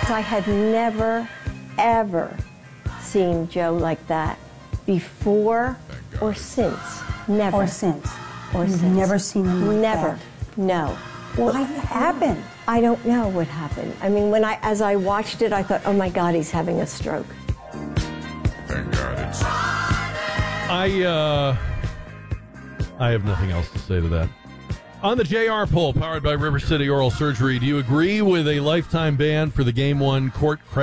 I had never, ever seen Joe like that before or since. Never. Or since. Or You've since. never seen him like Never. that. No. What happened? I don't know what happened. I mean, as I watched it, I thought, oh my God, he's having a stroke. Thank God it's... I have nothing else to say to that. On the JR poll, powered by River City Oral Surgery, do you agree with a lifetime ban for the Game 1 court